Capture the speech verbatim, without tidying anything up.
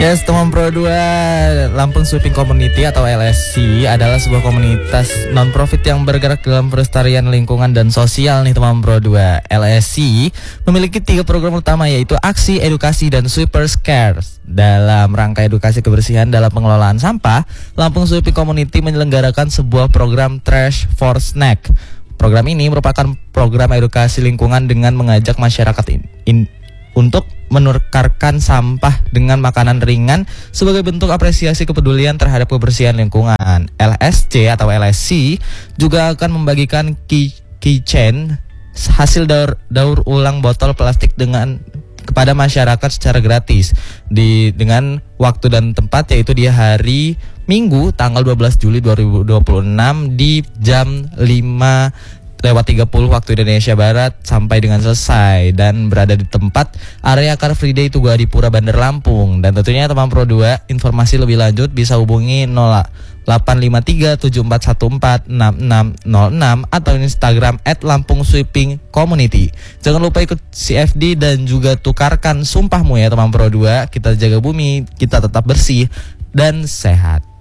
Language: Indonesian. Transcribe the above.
Yes, teman Pro dua, Lampung Sweeping Community atau L S C adalah sebuah komunitas non-profit yang bergerak dalam pelestarian lingkungan dan sosial nih teman Pro dua. L S C memiliki tiga program utama, yaitu aksi, edukasi, dan Sweepers Cares. Dalam rangka edukasi kebersihan dalam pengelolaan sampah, Lampung Sweeping Community menyelenggarakan sebuah program Trash for Snack. Program ini merupakan program edukasi lingkungan dengan mengajak masyarakat in, in, untuk menukarkan sampah dengan makanan ringan sebagai bentuk apresiasi kepedulian terhadap kebersihan lingkungan. L S C atau L S C juga akan membagikan key, keychain hasil daur, daur ulang botol plastik dengan kepada masyarakat secara gratis di dengan waktu dan tempat, yaitu di hari Minggu tanggal dua belas Juli dua ribu dua puluh enam di jam lima lewat tiga puluh waktu Indonesia Barat sampai dengan selesai, dan berada di tempat area Car Free Day Tugu Adipura Bandar Lampung. Dan tentunya teman Pro dua, informasi lebih lanjut bisa hubungi nol delapan lima tiga tujuh empat satu empat enam enam nol enam atau Instagram at Lampung Sweeping Community. Jangan lupa ikut C F D dan juga tukarkan sumpahmu ya teman Pro dua. Kita jaga bumi, kita tetap bersih dan sehat.